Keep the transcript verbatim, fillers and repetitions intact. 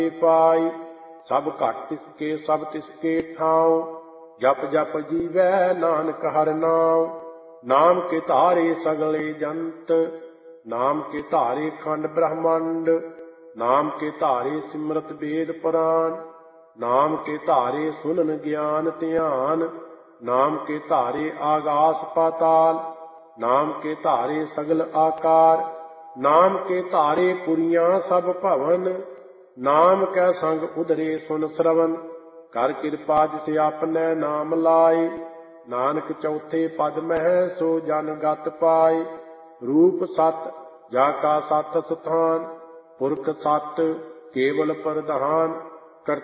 पाई। सब घट तिसके सब तिसके ठाव, जप जप जीवै नानक हर नाम। नाम के धारे सगले जंत, नाम के धारे खंड ब्रह्मांड। नाम के धारे सिमरत वेद पुराण, नाम के धारे सुनन ज्ञान ध्यान। नाम के धारे आगास पाताल, नाम के धारे सगल आकार। नाम के धारे पुरियां सब भवन, नाम कै संग उधरे सुन श्रवण। कर कृपा जिस आपने नाम लाए, नानक चौथे पद मह सो जन गत पाए। रूप सत जाका सत स्थान, पुरख सत केवल प्रधान।